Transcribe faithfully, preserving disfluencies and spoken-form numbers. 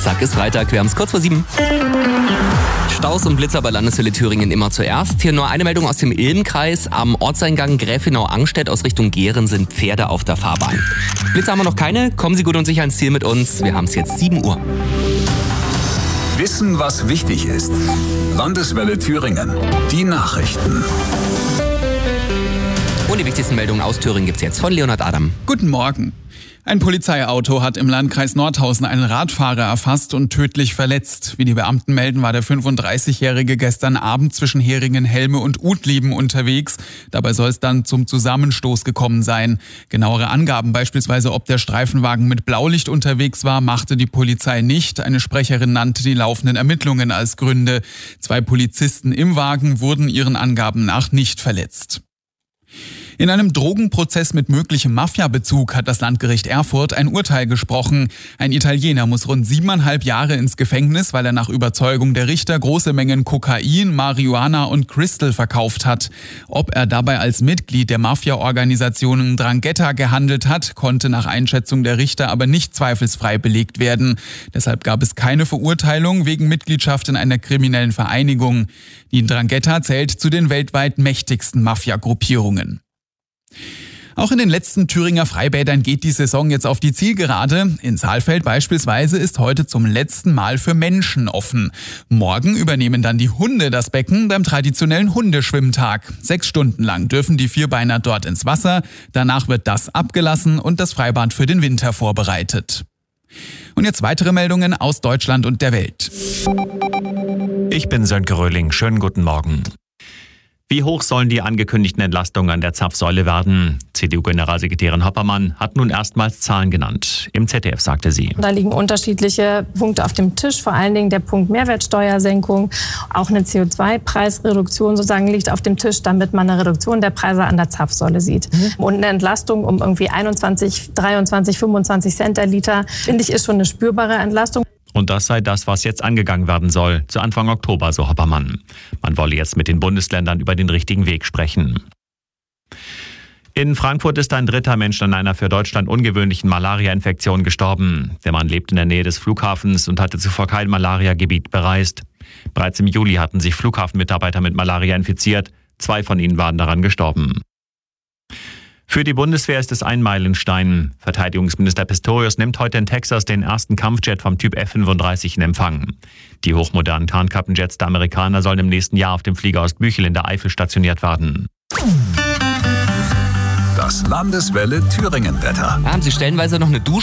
Zack, ist Freitag, wir haben es kurz vor sieben. Staus und Blitzer bei Landeshölle Thüringen immer zuerst. Hier nur eine Meldung aus dem Ilmenkreis. Am Ortseingang Gräfenau-Angstedt aus Richtung Gehren sind Pferde auf der Fahrbahn. Blitzer haben wir noch keine. Kommen Sie gut und sicher ins Ziel mit uns. Wir haben es jetzt sieben Uhr. Wissen, was wichtig ist. Landeswelle Thüringen. Die Nachrichten. Und die wichtigsten Meldungen aus Thüringen gibt's jetzt von Leonhard Adam. Guten Morgen. Ein Polizeiauto hat im Landkreis Nordhausen einen Radfahrer erfasst und tödlich verletzt. Wie die Beamten melden, war der fünfunddreißigjährige gestern Abend zwischen Heringen, Helme und Utlieben unterwegs. Dabei soll es dann zum Zusammenstoß gekommen sein. Genauere Angaben, beispielsweise ob der Streifenwagen mit Blaulicht unterwegs war, machte die Polizei nicht. Eine Sprecherin nannte die laufenden Ermittlungen als Gründe. Zwei Polizisten im Wagen wurden ihren Angaben nach nicht verletzt. In einem Drogenprozess mit möglichem Mafia-Bezug hat das Landgericht Erfurt ein Urteil gesprochen. Ein Italiener muss rund siebeneinhalb Jahre ins Gefängnis, weil er nach Überzeugung der Richter große Mengen Kokain, Marihuana und Crystal verkauft hat. Ob er dabei als Mitglied der Mafia-Organisation Ndrangheta gehandelt hat, konnte nach Einschätzung der Richter aber nicht zweifelsfrei belegt werden. Deshalb gab es keine Verurteilung wegen Mitgliedschaft in einer kriminellen Vereinigung. Die Ndrangheta zählt zu den weltweit mächtigsten Mafia-Gruppierungen. Auch in den letzten Thüringer Freibädern geht die Saison jetzt auf die Zielgerade. In Saalfeld beispielsweise ist heute zum letzten Mal für Menschen offen. Morgen übernehmen dann die Hunde das Becken beim traditionellen Hundeschwimmtag. Sechs Stunden lang dürfen die Vierbeiner dort ins Wasser. Danach wird das abgelassen und das Freibad für den Winter vorbereitet. Und jetzt weitere Meldungen aus Deutschland und der Welt. Ich bin Sönke Röhling. Schönen guten Morgen. Wie hoch sollen die angekündigten Entlastungen an der Zapfsäule werden? C D U-Generalsekretärin Hoppermann hat nun erstmals Zahlen genannt. Im Z D F sagte sie: Da liegen unterschiedliche Punkte auf dem Tisch, vor allen Dingen der Punkt Mehrwertsteuersenkung. Auch eine C O zwei Preisreduktion sozusagen liegt auf dem Tisch, damit man eine Reduktion der Preise an der Zapfsäule sieht. Mhm. Und eine Entlastung um irgendwie einundzwanzig, dreiundzwanzig, fünfundzwanzig Cent der Liter, finde ich, ist schon eine spürbare Entlastung. Und das sei das, was jetzt angegangen werden soll, zu Anfang Oktober, so Hoppermann. Man wolle jetzt mit den Bundesländern über den richtigen Weg sprechen. In Frankfurt ist ein dritter Mensch an einer für Deutschland ungewöhnlichen Malaria-Infektion gestorben. Der Mann lebt in der Nähe des Flughafens und hatte zuvor kein Malaria-Gebiet bereist. Bereits im Juli hatten sich Flughafenmitarbeiter mit Malaria infiziert. Zwei von ihnen waren daran gestorben. Für die Bundeswehr ist es ein Meilenstein. Verteidigungsminister Pistorius nimmt heute in Texas den ersten Kampfjet vom Typ F fünfunddreißig in Empfang. Die hochmodernen Tarnkappenjets der Amerikaner sollen im nächsten Jahr auf dem Flieger aus Büchel in der Eifel stationiert werden. Das Landeswelle Thüringen-Wetter. Haben Sie stellenweise noch eine Dusche?